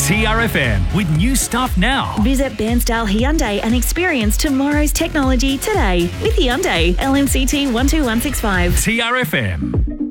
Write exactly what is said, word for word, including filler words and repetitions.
T R F M with new stuff now. Visit Bairnsdale Hyundai and experience tomorrow's technology today with Hyundai. L M C T one two one six five. T R F M.